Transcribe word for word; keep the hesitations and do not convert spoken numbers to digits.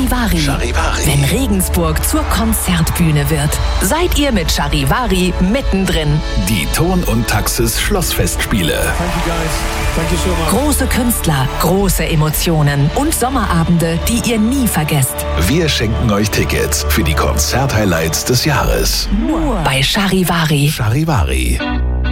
Charivari. Charivari. Wenn Regensburg zur Konzertbühne wird, seid ihr mit Charivari mittendrin. Die Ton und Taxis Schlossfestspiele. Thank you guys. Thank you so much. Große Künstler, große Emotionen und Sommerabende, die ihr nie vergesst. Wir schenken euch Tickets für die Konzerthighlights des Jahres. Nur bei Charivari. Charivari.